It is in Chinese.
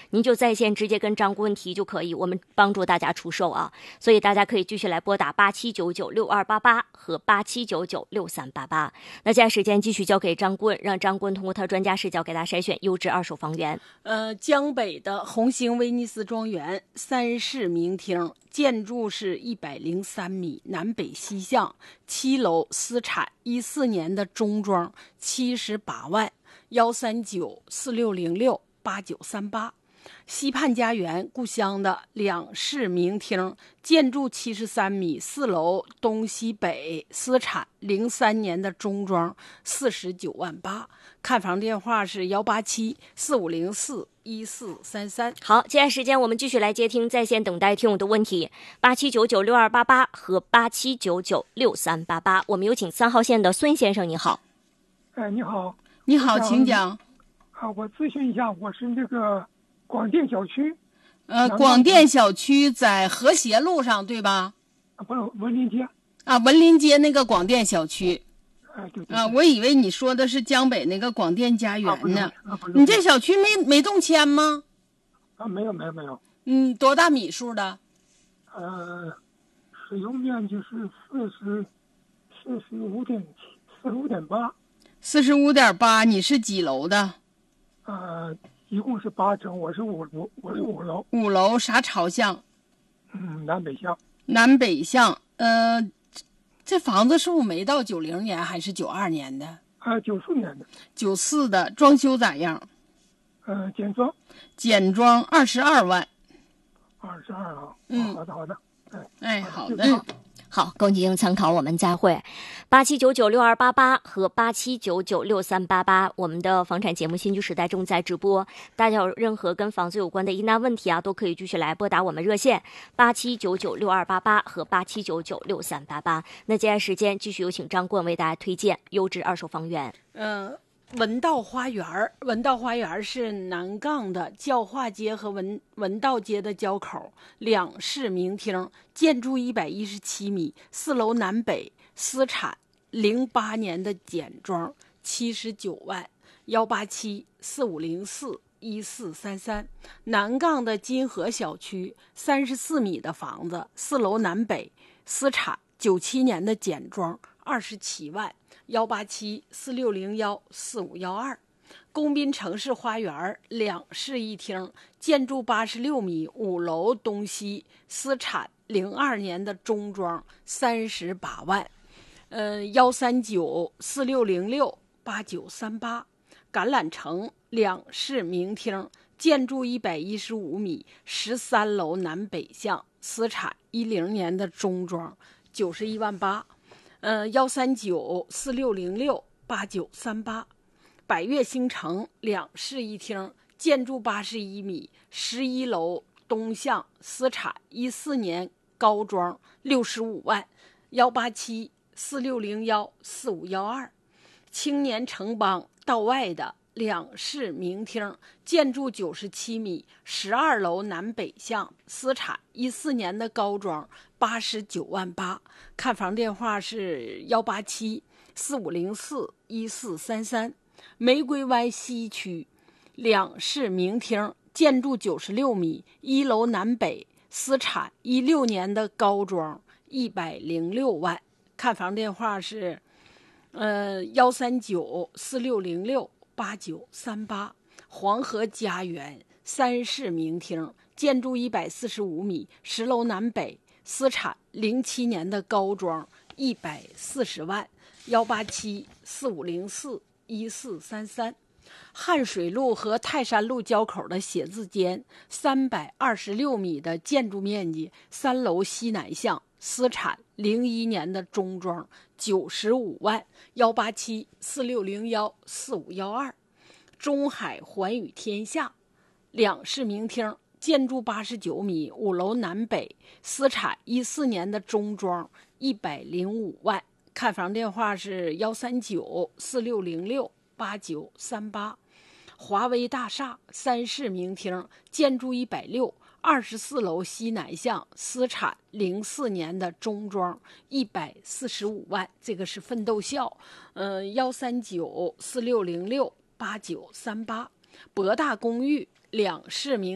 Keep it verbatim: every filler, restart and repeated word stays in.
您就在线直接跟张顾问提就可以，我们帮助大家出售啊。所以大家可以继续来拨打八七九九六二八八和八七九九六三八八。那接下来时间继续交给张顾问，让张顾问通过他专家视角给大家筛选优质二手房源。 呃，江北的红星威尼斯庄园三室明厅，建筑是一百零三米，南北西向，七楼，私产，一四年的中装，七十八万，幺三九四六零六八九三八。西畔家园故乡的两室明厅，建筑七十三米，四楼，东西北，私产，零三年的中装，四十九万八。看房电话是幺八七四五零四一四三三。 好，接下来时间我们继续来接听在线等待听友的问题，八七九九六二八八和八七九九六三八八。我们有请三号线的孙先生，你好。 哎，你好。 你好，请讲。 啊，我咨询一下，我是那个广电小区。 呃，广电小区在和谐路上，对吧？ 啊，不是文林街。 啊，文林街那个广电小区。 哎，对对对。 啊，我以为你说的是江北那个广电家园呢。 啊啊、 你这小区没没动迁吗？ 啊，没有没有没有。 嗯，多大米数的？ 呃，使用面积是四十四十五点七，四十五点八。 四十五点八，你是几楼的？ 呃，一共是八层，我是五楼，我是五楼。 五楼啥朝向？ 嗯，南北向。 南北向，呃，这房子是不是没到九零年还是九二年的？ 啊，九四年的。 九四的，装修咋样？ 呃，简装。 简装二十二万。 二十二啊。 嗯， 好的好的。哎哎，好的。 嗯，好，供您参考，我们再会。八七九九六二八八和八七九九六三八八，我们的房产节目《新居时代》正在直播。大家有任何跟房子有关的疑难问题啊，都可以继续来拨打我们热线八七九九六二八八和八七九九六三八八。那接下来时间继续有请张棍为大家推荐优质二手房源。 嗯、呃。文道花园，文道花园是南杠的教化街和文文道街的交口，两室明厅，建筑一百一十七米，四楼南北，私产，零八年的简装，七十九万，幺八七四五零四一四三三。南杠的金河小区，三十四米的房子，四楼南北，私产，九七年的简装，二十七万。幺八七四六零幺四五幺二。公滨城市花园两室一厅，建筑八十六米，五楼东西，私产，零二年的中装，三十八万。呃，幺三九四六零六八九三八。橄榄城两室明厅，建筑一百一十五米，十三楼南北向，私产，一零年的中装，九十一万八。呃，幺三九四六零六八九三八。百悦星城两室一厅，建筑八十一米，十一楼东向，私产，一四年高装，六十五万。幺八七四六零幺四五幺二。青年城邦道外的两室明厅，建筑九十七米，十二楼南北向，私产，一四年的高装，八十九万八。看房电话是幺八七四五零四一四三三。玫瑰湾西区两室明厅，建筑九十六米，一楼南北，私产，一六年的高装，一百零六万。看房电话是呃幺三九四六零六八九三八。黄河家园三室明厅，建筑一百四十五米，十楼南北，私产，零七年的高装，一百四十万。幺八七四五零四一四三三。汉水路和泰山路交口的写字间，三百二十六米的建筑面积，三楼西南向，私产，零一年的中装，九十五万。幺八七四六零幺四五幺二。中海环宇天下两室明厅，建筑八十九米，五楼南北，私产，一四年的中装，一百零五万。看房电话是幺三九四六零六八九三八。华威大厦三室明厅，建筑一百六，二十四楼西南向，私产，零四年的中装，一百四十五万。这个是奋斗校，呃，幺三九四六零六八九三八。博大公寓两室明